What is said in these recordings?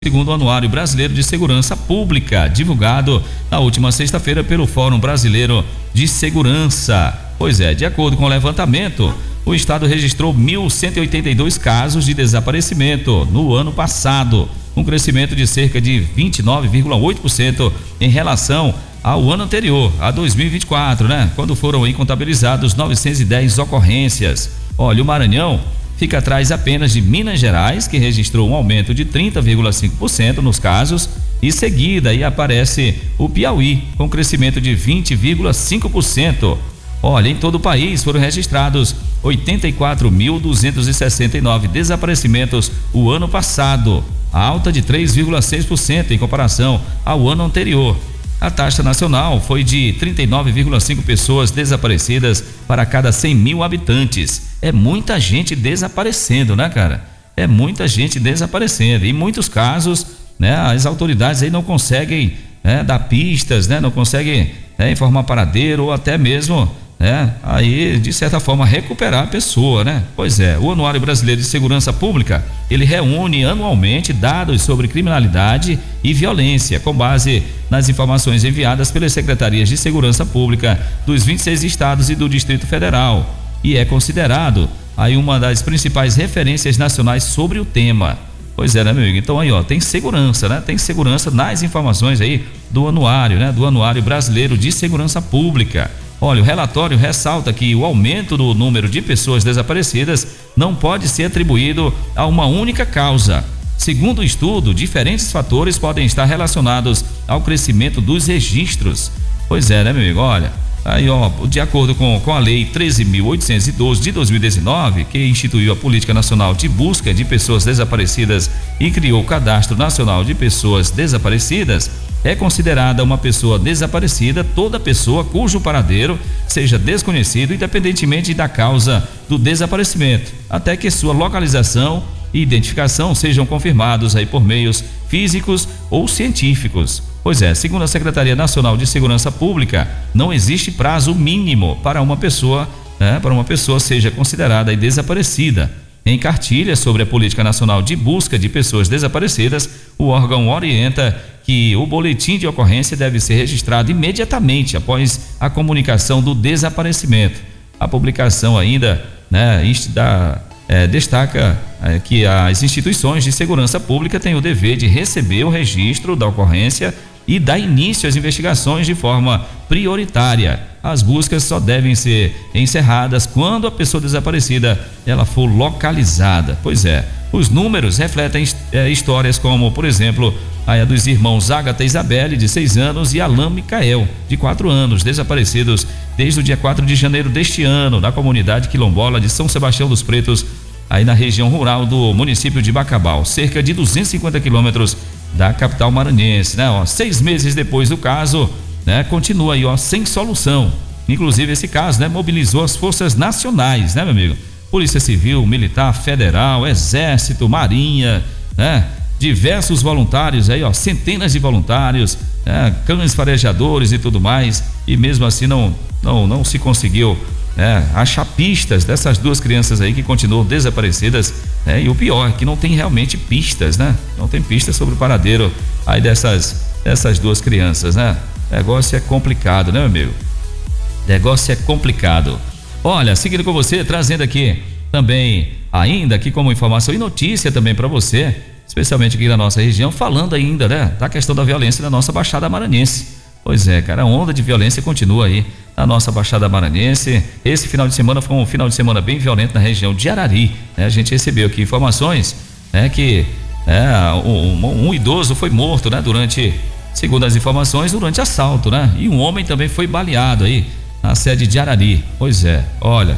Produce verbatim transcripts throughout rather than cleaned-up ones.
Segundo o Anuário Brasileiro de Segurança Pública, divulgado na última sexta-feira pelo Fórum Brasileiro de Segurança. Pois é, de acordo com o levantamento, o estado registrou mil cento e oitenta e dois casos de desaparecimento no ano passado, um crescimento de cerca de vinte e nove vírgula oito por cento em relação ao ano anterior, a dois mil e vinte e quatro, né? Quando foram aí contabilizados novecentas e dez ocorrências. Olha, o Maranhão fica atrás apenas de Minas Gerais, que registrou um aumento de trinta vírgula cinco por cento nos casos, e seguida aí aparece o Piauí, com crescimento de vinte vírgula cinco por cento. Olha, em todo o país foram registrados oitenta e quatro mil duzentos e sessenta e nove desaparecimentos o ano passado, alta de três vírgula seis por cento em comparação ao ano anterior. A taxa nacional foi de trinta e nove vírgula cinco pessoas desaparecidas para cada cem mil habitantes. É muita gente desaparecendo, né, cara? É muita gente desaparecendo. Em muitos casos, né, as autoridades aí não conseguem, né, dar pistas, né, não conseguem, né, informar paradeiro ou até mesmo, né, aí de certa forma recuperar a pessoa, né? Pois é, o Anuário Brasileiro de Segurança Pública, ele reúne anualmente dados sobre criminalidade e violência com base nas informações enviadas pelas secretarias de segurança pública dos vinte e seis estados e do Distrito Federal, e é considerado aí uma das principais referências nacionais sobre o tema. Pois é, né, meu amigo? Então aí, ó, tem segurança, né? Tem segurança nas informações aí do anuário, né? Do Anuário Brasileiro de Segurança Pública. Olha, o relatório ressalta que o aumento do número de pessoas desaparecidas não pode ser atribuído a uma única causa. Segundo o estudo, diferentes fatores podem estar relacionados ao crescimento dos registros. Pois é, né, meu amigo? Olha, aí, ó, de acordo com, com a Lei treze mil oitocentos e doze de dois mil e dezenove, que instituiu a Política Nacional de Busca de Pessoas Desaparecidas e criou o Cadastro Nacional de Pessoas Desaparecidas, é considerada uma pessoa desaparecida toda pessoa cujo paradeiro seja desconhecido, independentemente da causa do desaparecimento, até que sua localização e identificação sejam confirmados aí por meios físicos ou científicos. Pois é, segundo a Secretaria Nacional de Segurança Pública, não existe prazo mínimo para uma pessoa, né, para uma pessoa seja considerada aí desaparecida. Em cartilha sobre a Política Nacional de Busca de Pessoas Desaparecidas, o órgão orienta que o boletim de ocorrência deve ser registrado imediatamente após a comunicação do desaparecimento. A publicação ainda, né, da, é, destaca é, que as instituições de segurança pública têm o dever de receber o registro da ocorrência e dar início às investigações de forma prioritária. As buscas só devem ser encerradas quando a pessoa desaparecida ela for localizada. Pois é, os números refletem é, histórias como, por exemplo, a dos irmãos Ágata e Isabelle, de seis anos, e Alain Micael, de quatro anos, desaparecidos desde o dia quatro de janeiro deste ano, na comunidade quilombola de São Sebastião dos Pretos, aí na região rural do município de Bacabal, cerca de duzentos e cinquenta quilômetros da capital maranhense, né? Ó, seis meses depois do caso, né? Continua aí, ó, sem solução. Inclusive esse caso, né? Mobilizou as forças nacionais, né, meu amigo? Polícia Civil, Militar, Federal, Exército, Marinha, né? Diversos voluntários aí, ó, centenas de voluntários, né? Cães farejadores e tudo mais, e mesmo assim não, não, não se conseguiu, né, achar pistas dessas duas crianças aí que continuam desaparecidas, né? E o pior é que não tem realmente pistas, né? Não tem pistas sobre o paradeiro aí dessas, dessas duas crianças, né? Negócio é complicado, né, meu amigo? Negócio é complicado. Olha, seguindo com você, trazendo aqui também, ainda aqui como informação e notícia também para você, especialmente aqui na nossa região, falando ainda, né, da questão da violência na nossa Baixada Maranhense. Pois é, cara, a onda de violência continua aí na nossa Baixada Maranhense. Esse final de semana foi um final de semana bem violento na região de Arari, né? A gente recebeu aqui informações, né, que é, um, um idoso foi morto, né, durante, segundo as informações, durante assalto, né? E um homem também foi baleado aí na sede de Arari. Pois é, olha,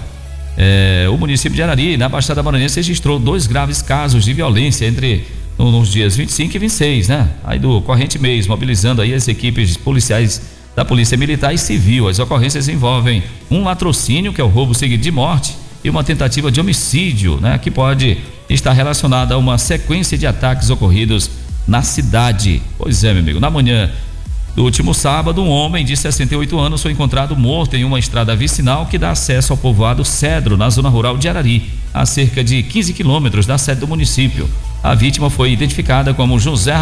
é, o município de Arari, na Baixada Maranhense, registrou dois graves casos de violência entre nos dias vinte e cinco e vinte e seis, né? Aí do corrente mês, mobilizando aí as equipes policiais da Polícia Militar e Civil. As ocorrências envolvem um latrocínio, que é o roubo seguido de morte, e uma tentativa de homicídio, né? Que pode estar relacionada a uma sequência de ataques ocorridos na cidade. Pois é, meu amigo, na manhã do último sábado, um homem de sessenta e oito anos foi encontrado morto em uma estrada vicinal que dá acesso ao povoado Cedro, na zona rural de Arari, a cerca de quinze quilômetros da sede do município. A vítima foi identificada como José